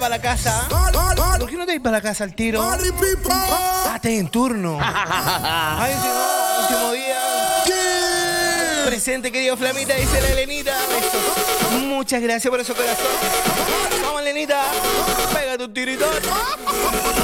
para la casa. ¿Por qué no te vas para la casa al tiro? Ah, estás en turno. Ay, si no, último día. Presente, querido Flamita, dice la Elenita. Besos. Muchas gracias por eso, corazón. Vamos, Elenita. Pégate un tiritón.